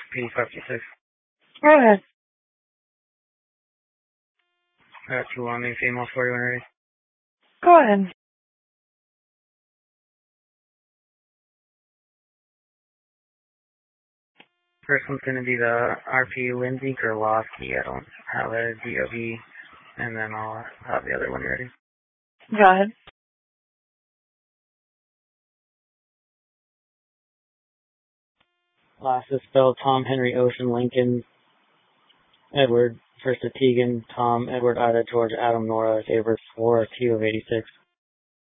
P56. Go ahead. I got two on me, female for you when ready. Go ahead. First one's going to be the RP Lindsay Gerlofsky. I don't have a DOB, and then I'll have the other one ready. Go ahead. Last is spelled Tom Henry Ocean Lincoln Edward. First of Tegan, Tom Edward Ida George Adam Nora Avery 4 Q of 86.